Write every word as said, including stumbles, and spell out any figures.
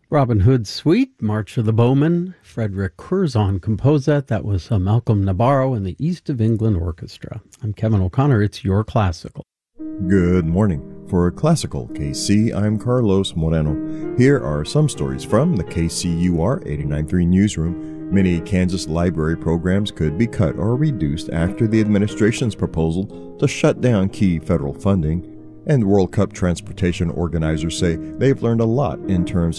Robin Hood's Suite, March of the Bowmen. Frederick Curzon composed that. That was uh, Malcolm Nabarro and the East of England Orchestra. I'm Kevin O'Connor. It's your classical. Good morning. For Classical K C, I'm Carlos Moreno. Here are some stories from the K C U R eighty-nine point three newsroom. Many Kansas library programs could be cut or reduced after the administration's proposal to shut down key federal funding. And World Cup transportation organizers say they've learned a lot in terms